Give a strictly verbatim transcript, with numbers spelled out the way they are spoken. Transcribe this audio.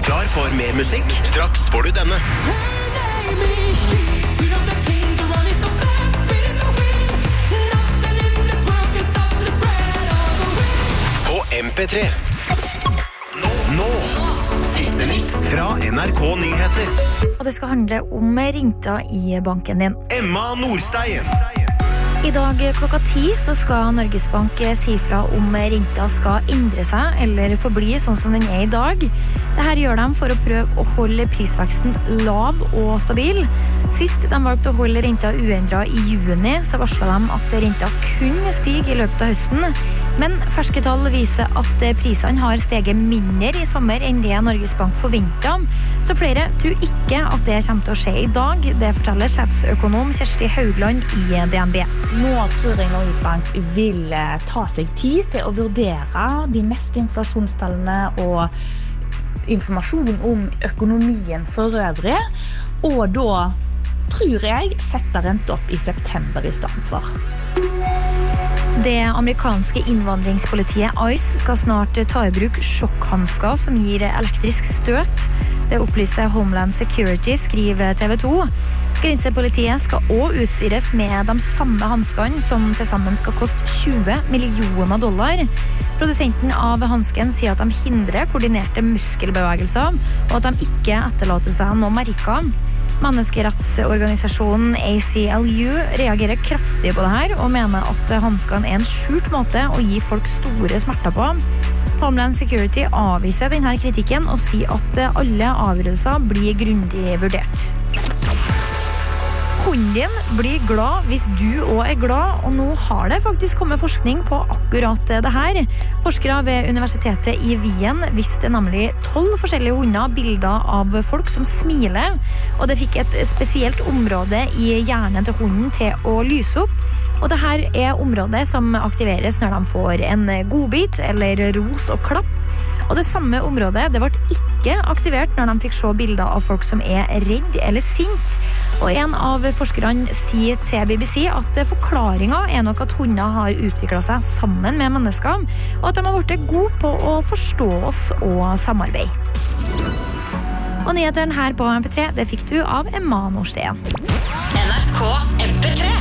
Klar for mer musikk? Straks får du denne. På M P tre. Nå, nå. Siste nytt fra N R K Nyheter. Og det skal handle om renta i banken din. Emma Nordstein. I dag klokka ti så skal Norges Bank si fra om renta skal endre seg eller forbli sånn som den er i dag. Dette gjør de for å prøve å holde prisveksten lav og stabil. Sist de valgte å holde renta uendret i juni, så varslet de at renta kunne stige i løpet av høsten. Men ferske tall viser at prisene har steget mindre i sommer enn det Norges Bank forventet. Så flere tror ikke at det kommer til å skje i dag. Det forteller sjefsøkonom Kjersti Haugland i D N B. Nå tror jeg Norges Bank vil ta seg tid til å vurdere de neste inflasjonstallene og informasjon om økonomien for øvrig, og da tror jeg setter renta opp i september i stedet for. Det amerikanske innvandringspolitiet ICE skal snart ta i bruk sjokkhansker som gir elektrisk støt. Det opplyser Homeland Security, skriver T V to. Grensepolitiet skal også utstyres med de samme hanskene som til sammen skal koste tjue millioner dollar. Produsenten av hansken sier at de hindrer koordinerte muskelbevegelser, og at de ikke etterlater seg noen merker. Menneskerettsorganisasjonen A C L U reagerer kraftig på det her, og mener at hanskene er en skjult måte å gi folk store smerter på. Homeland Security avviser denne kritikken og sier at alle avgjørelser blir grundig vurdert. Hunden din blir glad hvis du også er glad, og nå har det faktisk kommet forskning på akkurat det her. Forskere ved Universitetet i Wien viste nemlig tolv forskjellige hunder bilder av folk som smiler, og det fikk et spesielt område i hjernen til hunden til å lyse opp. Og det her er området som aktiveres når de får en godbit eller ros og klapp. Og det samme området det ble ikke aktivert når de fikk se bilder av folk som er redd eller sint. Og en av forskerne sier til B B C at forklaringen er nok at hunder har utviklet seg sammen med mennesker, og at de har blitt gode på å forstå oss og samarbeide. Og nyhetene her på M P tre, det fikk du av Emma Nordstein. N R K M P tre.